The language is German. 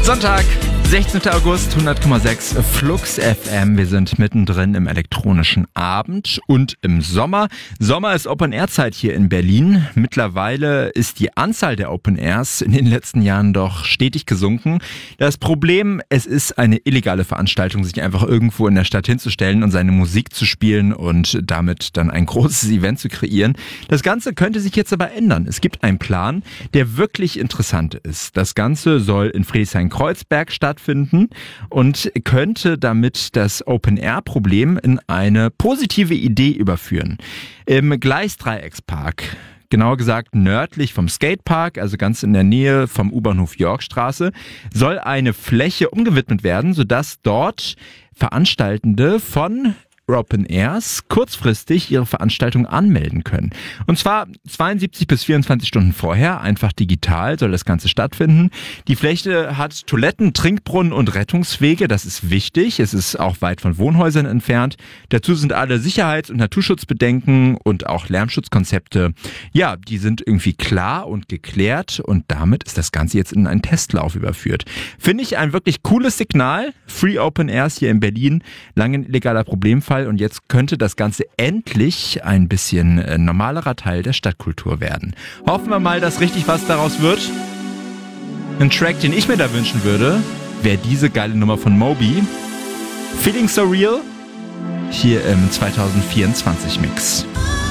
Sonntag, 16. August, 100,6 Flux FM. Wir sind mittendrin im elektronischen Abend und im Sommer. Sommer ist Open-Air-Zeit hier in Berlin. Mittlerweile ist die Anzahl der Open-Airs in den letzten Jahren doch stetig gesunken. Das Problem, es ist eine illegale Veranstaltung, sich einfach irgendwo in der Stadt hinzustellen und seine Musik zu spielen und damit dann ein großes Event zu kreieren. Das Ganze könnte sich jetzt aber ändern. Es gibt einen Plan, der wirklich interessant ist. Das Ganze soll in Friedrichshain-Kreuzberg stattfinden und könnte damit das Open-Air-Problem in eine positive Idee überführen. Im Gleisdreieckspark, genauer gesagt nördlich vom Skatepark, also ganz in der Nähe vom U-Bahnhof Yorkstraße, soll eine Fläche umgewidmet werden, sodass dort Veranstaltende von Open Airs kurzfristig ihre Veranstaltung anmelden können. Und zwar 72 bis 24 Stunden vorher, einfach digital soll das Ganze stattfinden. Die Fläche hat Toiletten, Trinkbrunnen und Rettungswege, das ist wichtig. Es ist auch weit von Wohnhäusern entfernt. Dazu sind alle Sicherheits- und Naturschutzbedenken und auch Lärmschutzkonzepte, ja, die sind irgendwie klar und geklärt und damit ist das Ganze jetzt in einen Testlauf überführt. Finde ich ein wirklich cooles Signal. Free Open Airs hier in Berlin, lange ein illegaler Problemfall. Und jetzt könnte das Ganze endlich ein bisschen normalerer Teil der Stadtkultur werden. Hoffen wir mal, dass richtig was daraus wird. Ein Track, den ich mir da wünschen würde, wäre diese geile Nummer von Moby. Feeling So Real, hier im 2024 Mix.